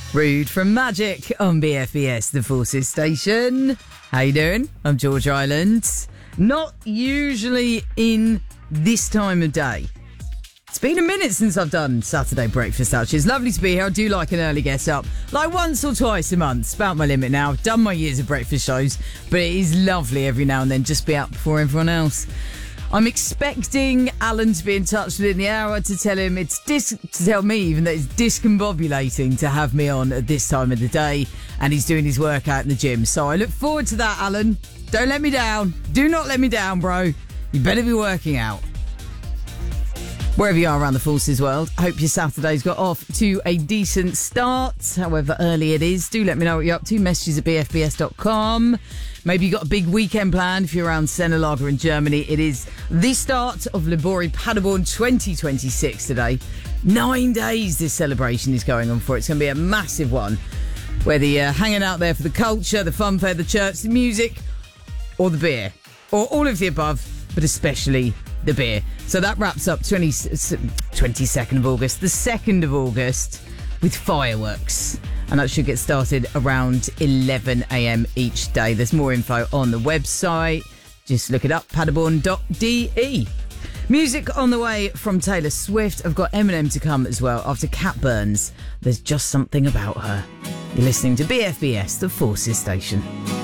Rude from Magic on BFBS, the Forces station. How you doing? I'm George Island. Not usually in this time of day. It's been a minute since I've done Saturday Breakfast Touch. It's lovely to be here. I do like an early get up, like once or twice a month. It's about my limit now. I've done my years of breakfast shows, but it is lovely every now and then just be out before everyone else. I'm expecting Alan to be in touch within the hour to tell him to tell me even that it's discombobulating to have me on at this time of the day, and he's doing his workout in the gym. So I look forward to that, Alan. Don't let me down. Do not let me down, bro. You better be working out. Wherever you are around the Forces world, I hope your Saturday's got off to a decent start, however early it is. Do let me know what you're up to. Messages at bfbs.com. Maybe you got a big weekend planned if you're around Sennelager in Germany. It is the start of Libori Paderborn 2026 today. 9 days this celebration is going on for. It's going to be a massive one. Whether you're hanging out there for the culture, the funfair, the church, the music, or the beer. Or all of the above, but especially the beer. So that wraps up 22nd of August, the 2nd of August, with fireworks. And that should get started around 11 a.m. each day. There's more info on the website. Just look it up, paderborn.de. Music on the way from Taylor Swift. I've got Eminem to come as well after Cat Burns. There's just something about her. You're listening to BFBS, the Forces station.